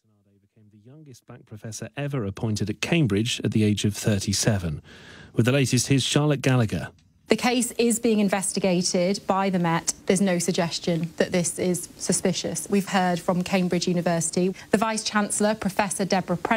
became the youngest black professor ever appointed at Cambridge at the age of 37. With the latest, here's Charlotte Gallagher. The case is being investigated by the Met. There's no suggestion that this is suspicious. We've heard from Cambridge University. The Vice-Chancellor, Professor Deborah